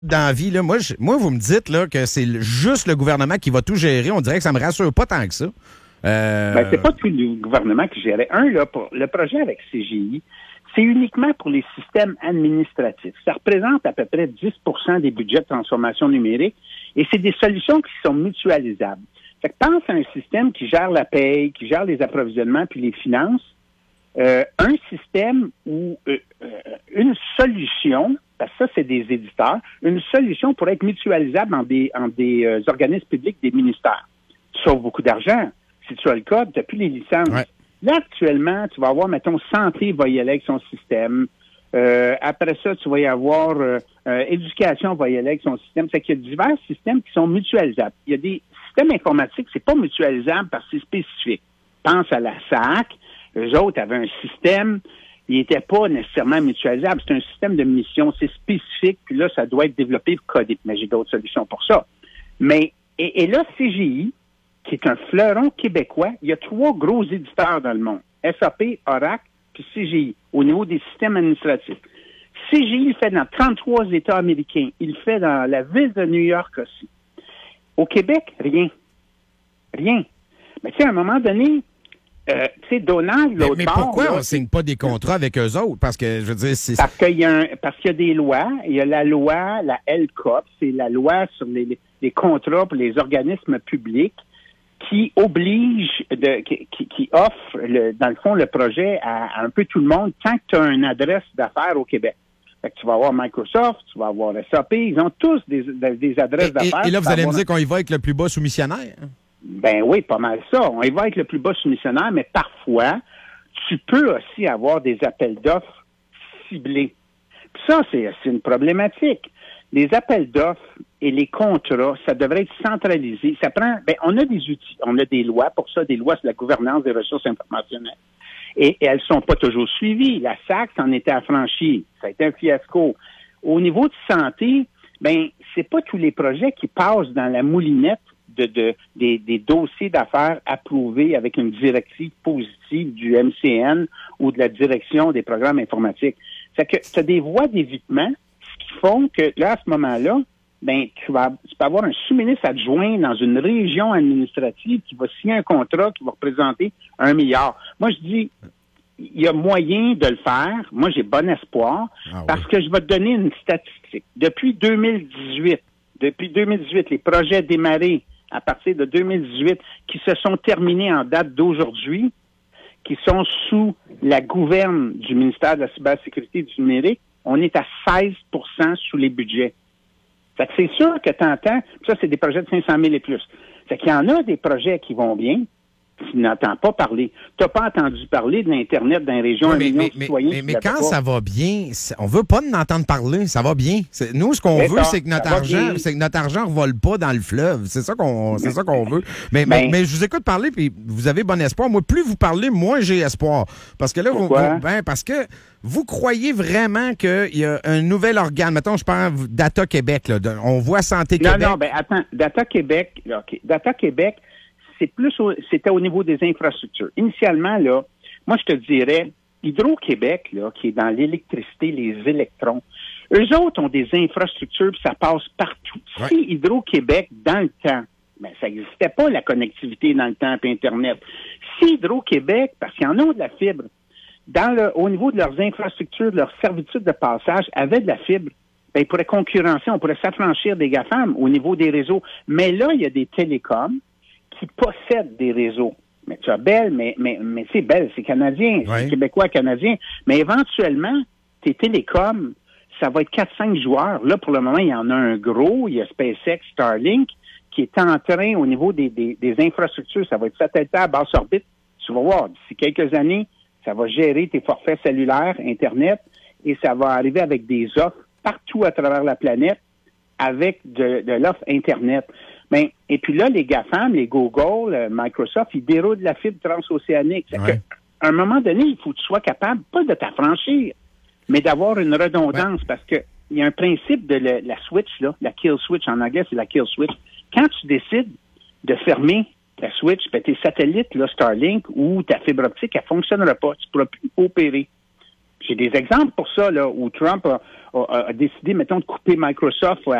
dans la vie, là, moi, vous me dites là, que c'est juste le gouvernement qui va tout gérer. On dirait que ça me rassure pas tant que ça. C'est pas tout le gouvernement qui gérait. Pour le projet avec CGI, c'est uniquement pour les systèmes administratifs. Ça représente à peu près 10% des budgets de transformation numérique et c'est des solutions qui sont mutualisables. Fait que pense à un système qui gère la paye, qui gère les approvisionnements puis les finances. Un système où une solution, parce que ça, c'est des éditeurs, une solution pourrait être mutualisable en des organismes publics des ministères. Tu sauves beaucoup d'argent. Si tu as le code, tu n'as plus les licences. Ouais. Là, actuellement, tu vas avoir, mettons, Santé va y aller avec son système. Après ça, tu vas y avoir Éducation va y aller avec son système. C'est qu'il y a divers systèmes qui sont mutualisables. Il y a des systèmes informatiques, c'est pas mutualisable parce que c'est spécifique. Pense à la SAC. Eux autres avaient un système, il n'était pas nécessairement mutualisable. C'est un système de mission, c'est spécifique, puis là, ça doit être développé et codé. Mais j'ai d'autres solutions pour ça. Mais, et là, CGI, qui est un fleuron québécois, il y a 3 gros éditeurs dans le monde. SAP, Oracle, puis CGI, au niveau des systèmes administratifs. CGI, il fait dans 33 États américains. Il le fait dans la ville de New York aussi. Au Québec, rien. Rien. Mais tu sais, à un moment donné, tu sais, Donald, l'autre mais bord, pourquoi là, on signe pas des contrats avec eux autres? Parce que, je veux dire, c'est... Parce qu'il y a des lois. Il y a la loi, la LCOP, c'est la loi sur les contrats pour les organismes publics qui oblige, qui offre, dans le fond, le projet à un peu tout le monde tant que tu as une adresse d'affaires au Québec. Fait que tu vas avoir Microsoft, tu vas avoir SAP, ils ont tous des adresses d'affaires. Et là, vous allez me dire qu'on y va avec le plus bas soumissionnaire? Ben oui, pas mal ça. On y va avec le plus bas soumissionnaire, mais parfois, tu peux aussi avoir des appels d'offres ciblés. Puis ça, c'est une problématique. Les appels d'offres et les contrats, ça devrait être centralisé. On a des outils, on a des lois pour ça, des lois sur la gouvernance des ressources informationnelles. Et elles sont pas toujours suivies. La SAC s'en était affranchie. Ça a été un fiasco. Au niveau de santé, c'est pas tous les projets qui passent dans la moulinette des dossiers d'affaires approuvés avec une directive positive du MCN ou de la direction des programmes informatiques. C'est que tu as des voies d'évitement, ce qui font que là, à ce moment-là, tu peux avoir un sous-ministre adjoint dans une région administrative qui va signer un contrat qui va représenter 1 milliard. Moi, je dis, il y a moyen de le faire. Moi, j'ai bon espoir parce que je vais te donner une statistique. Depuis 2018, les projets démarrés à partir de 2018 qui se sont terminés en date d'aujourd'hui, qui sont sous la gouverne du ministère de la Cybersécurité et du Numérique, on est à 16% sous les budgets. Fait que c'est sûr que tu entends, ça, c'est des projets de 500 000 et plus. Fait qu'il y en a des projets qui vont bien, tu n'entends pas parler. Tu n'as pas entendu parler de l'Internet dans les régions, million de citoyens. Mais quand ça va bien, on veut pas en entendre parler, ça va bien. Nous, ce qu'on veut, c'est que notre argent ne vole pas dans le fleuve. C'est ça qu'on veut. Mais je vous écoute parler, puis vous avez bon espoir. Moi, plus vous parlez, moins j'ai espoir. Parce que là, parce que vous croyez vraiment qu'il y a un nouvel organe. Mettons, je parle Data Québec, là. On voit Santé Québec. Non, attends. Data Québec, OK. Data Québec, c'était au niveau des infrastructures. Initialement, là, moi, je te dirais, Hydro-Québec, là, qui est dans l'électricité, les électrons, eux autres ont des infrastructures, puis ça passe partout. Ouais. Si Hydro-Québec, dans le temps, ça n'existait pas, la connectivité dans le temps, puis Internet. Si Hydro-Québec, parce qu'ils en ont de la fibre, au niveau de leurs infrastructures, de leurs servitudes de passage, avaient de la fibre, ils pourraient concurrencer, on pourrait s'affranchir des GAFAM au niveau des réseaux. Mais là, il y a des télécoms qui possèdent des réseaux. Mais tu as Bell, mais c'est Bell, c'est canadien, c'est québécois canadien. Mais éventuellement, tes télécoms, ça va être 4-5 joueurs. Là, pour le moment, il y en a un gros, il y a SpaceX, Starlink, qui est en train, au niveau des infrastructures, ça va être satellitaire, basse orbite. Tu vas voir, d'ici quelques années, ça va gérer tes forfaits cellulaires, Internet, et ça va arriver avec des offres partout à travers la planète avec de l'offre Internet. Et puis là, les GAFAM, les Google, Microsoft, ils déroulent la fibre transocéanique. À un moment donné, il faut que tu sois capable, pas de t'affranchir, mais d'avoir une redondance, parce que il y a un principe de la switch, là, la kill switch, en anglais, c'est la kill switch. Quand tu décides de fermer ta switch, tes satellites, là, Starlink ou ta fibre optique, elle ne fonctionnera pas. Tu ne pourras plus opérer. J'ai des exemples pour ça, là, où Trump a décidé, mettons, de couper Microsoft